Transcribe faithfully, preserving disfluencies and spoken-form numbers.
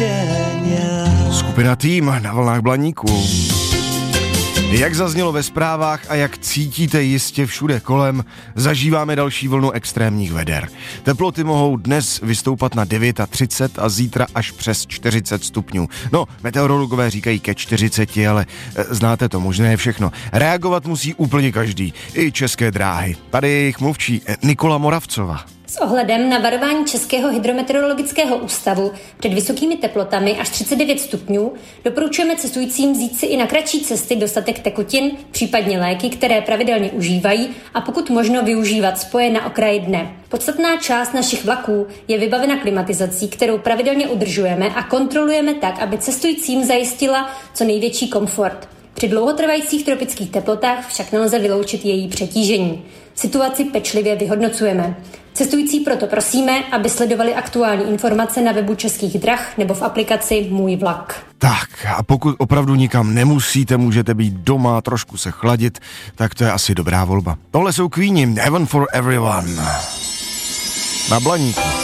Skupina Tým na vlnách Blaníku. Jak zaznělo ve zprávách a jak cítíte jistě všude kolem, zažíváme další vlnu extrémních veder. Teploty mohou dnes vystoupat na třicet devět a zítra až přes čtyřicet stupňů. No, meteorologové říkají ke čtyřiceti, ale e, znáte to, možné je všechno. Reagovat musí úplně každý, i České dráhy. Tady je jejich mluvčí Nikola Moravcová. S ohledem na varování Českého hydrometeorologického ústavu před vysokými teplotami až třicet devět stupňů doporučujeme cestujícím vzít si i na kratší cesty dostatek tekutin, případně léky, které pravidelně užívají a pokud možno využívat spoje na okraji dne. Podstatná část našich vlaků je vybavena klimatizací, kterou pravidelně udržujeme a kontrolujeme tak, aby cestujícím zajistila co největší komfort. Při dlouhotrvajících tropických teplotách však nelze vyloučit její přetížení. Situaci pečlivě vyhodnocujeme. Cestující proto prosíme, aby sledovali aktuální informace na webu Českých drah nebo v aplikaci Můj vlak. Tak a pokud opravdu nikam nemusíte, můžete být doma, trošku se chladit, tak to je asi dobrá volba. Tohle jsou Queeni, Heaven for Everyone. Na Blaníku.